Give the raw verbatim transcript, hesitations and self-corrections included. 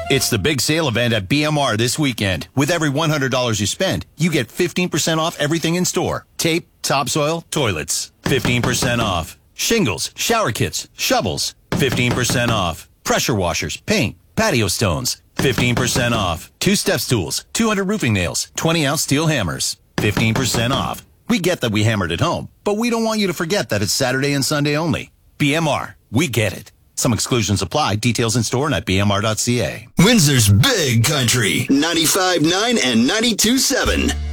It's the big sale event at B M R this weekend. With every one hundred dollars you spend, you get fifteen percent off everything in store. Tape, topsoil, toilets. fifteen percent off. Shingles, shower kits, shovels. fifteen percent off. Pressure washers, paint, patio stones. fifteen percent off. Two step stools, two hundred roofing nails, twenty ounce steel hammers. fifteen percent off. We get that we hammered at home, but we don't want you to forget that it's Saturday and Sunday only. B M R, we get it. Some exclusions apply. Details in store and at b m r dot c a. Windsor's Big Country, ninety-five point nine and ninety-two point seven.